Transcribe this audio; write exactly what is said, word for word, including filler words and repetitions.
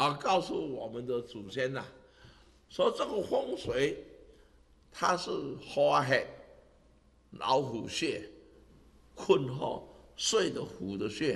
啊，告诉我们的祖先呐、啊，说这个风水它是花黑老虎穴，困后睡的虎的穴。